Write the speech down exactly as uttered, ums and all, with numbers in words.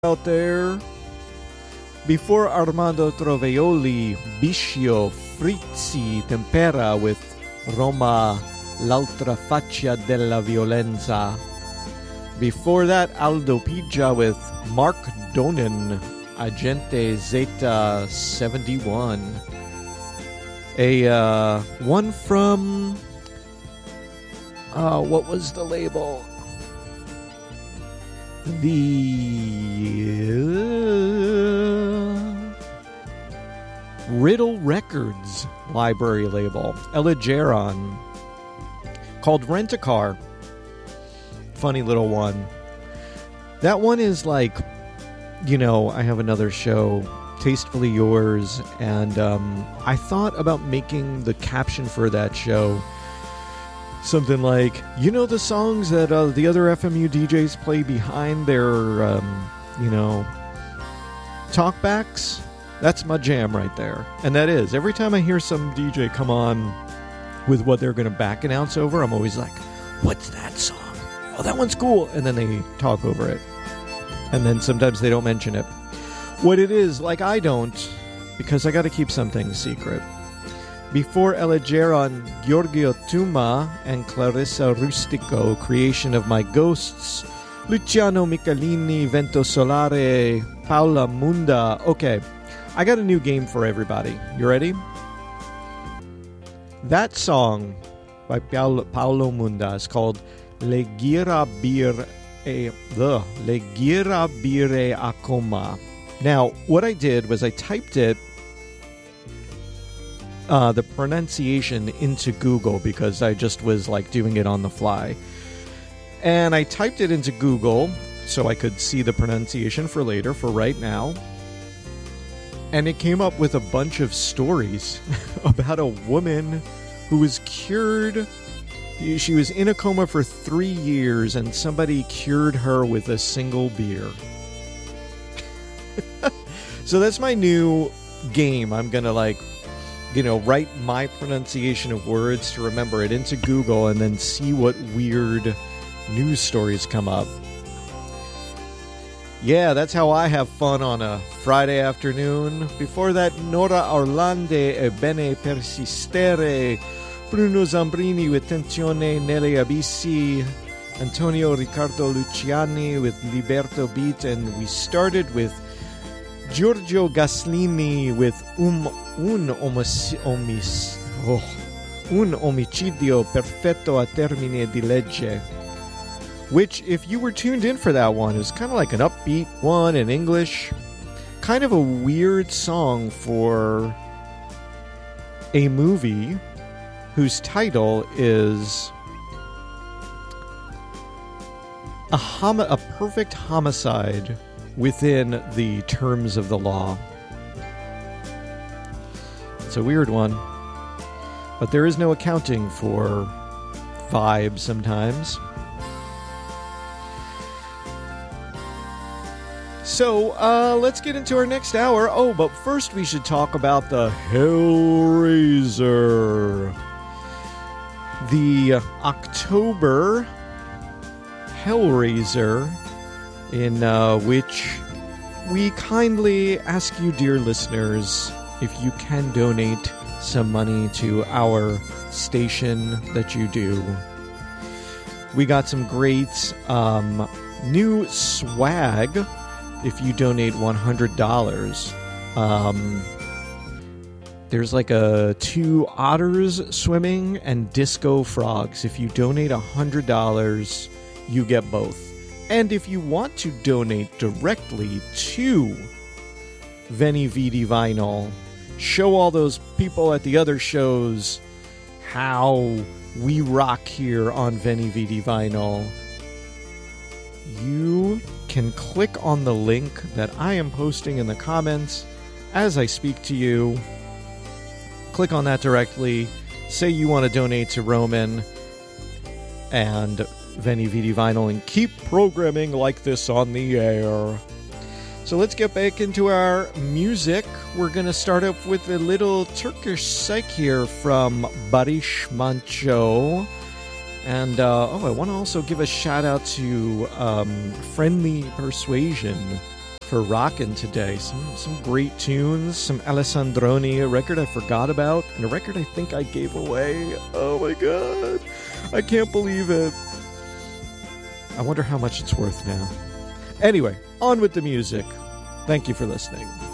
out there. Before Armando Trovaioli, Biscio, Frizzi, Tempera with Roma, L'altra faccia della violenza. Before that, Aldo Pigia with Mark Donen, Agente Zeta seventy-one. A uh, one from, uh, what was the label? The uh, Riddle Records library label, Ella Jaron, called Rent-A-Car. Funny little one. That one is like, you know, I have another show, Tastefully Yours, and um, I thought about making the caption for that show something like, you know, the songs that uh, the other F M U D Js play behind their, um, you know, talkbacks? That's my jam right there. And that is. Every time I hear some D J come on with what they're going to back announce over, I'm always like, what's that song? Oh, that one's cool. And then they talk over it. And then sometimes they don't mention it. What it is, like I don't, because I got to keep some things secret. Before Ella Jaron, Giorgio Tuma and Clarissa Rustico, Creation of My Ghosts, Luciano Michelini, Vento Solare, Paola Munda. Okay, I got a new game for everybody. You ready? That song by Paolo, Paolo Munda is called Le Gira Bir e the Le Gira Bire a Coma. Now, what I did was I typed it Uh, the pronunciation into Google because I just was like doing it on the fly. And I typed it into Google so I could see the pronunciation for later, for right now. And it came up with a bunch of stories about a woman who was cured. She was in a coma for three years and somebody cured her with a single beer. So that's my new game. I'm going to like you know, write my pronunciation of words to remember it into Google and then see what weird news stories come up. Yeah, that's how I have fun on a Friday afternoon. Before that, Nora Orlande e Bene Persistere, Bruno Zambrini with Tensione nelle Abissi, Antonio Riccardo Luciani with Liberto Beat, and we started with Giorgio Gaslini with um, un, omis, omis, oh, un omicidio perfetto a termine di legge, which, if you were tuned in for that one, is kind of like an upbeat one in English. Kind of a weird song for a movie whose title is a, homi- a perfect homicide within the terms of the law. It's a weird one. But there is no accounting for vibes sometimes. So, uh, let's get into our next hour. Oh, but first we should talk about the Hellraiser. The October Hellraiser, in uh, which we kindly ask you, dear listeners, if you can donate some money to our station that you do. We got some great um, new swag if you donate one hundred dollars. Um, there's like a two otters swimming and disco frogs. If you donate one hundred dollars, you get both. And if you want to donate directly to Veni Vidi Vinyl, show all those people at the other shows how we rock here on Veni Vidi Vinyl, you can click on the link that I am posting in the comments as I speak to you. Click on that directly. Say you want to donate to Roman and Veni Vidi Vinyl and keep programming like this on the air. So let's get back into our music. We're going to start up with a little Turkish psych here from Barış Manço. And, uh, oh, I want to also give a shout out to um, Friendly Persuasion for rocking today. Some some great tunes, some Alessandroni, a record I forgot about, and a record I think I gave away. Oh my god. I can't believe it. I wonder how much it's worth now. Anyway, on with the music. Thank you for listening.